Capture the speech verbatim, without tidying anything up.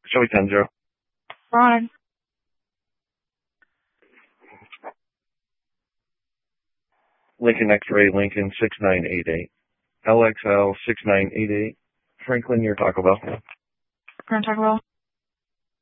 Joey Tenjo. Ron. Lincoln X-Ray, Lincoln six nine eight eight. L X L six nine eight eight. Franklin, your Taco Bell. Grand Taco Bell.